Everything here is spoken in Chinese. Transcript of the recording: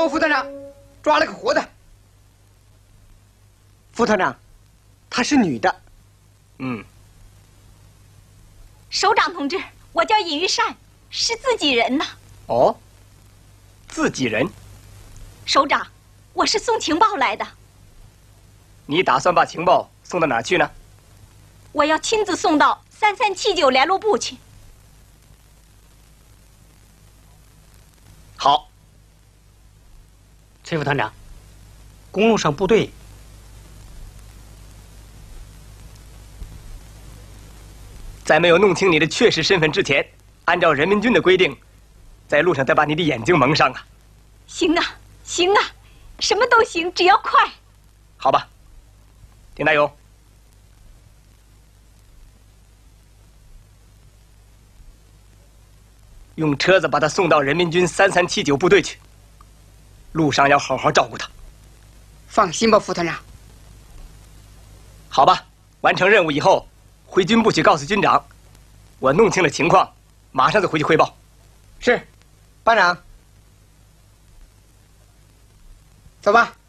报副团长，抓了个活的。 副团长，她是女的。 首长同志，我叫尹玉善，是自己人呐。 哦，自己人。 首长，我是送情报来的。 你打算把情报送到哪儿去呢？ 我要亲自送到3379联络部去。 好。 崔副团长，公路上部队在没有弄清你的确实身份之前，按照人民军的规定，在路上再把你的眼睛蒙上啊！ 行啊，行啊，什么都行，只要快。 好吧，丁大勇，用车子把他送到人民军3379部队去。路上要好好照顾他。 放心吧，副团长。 好吧，完成任务以后，回军部去告诉军长，我弄清了情况，马上就回去汇报。 是，班长。 走吧。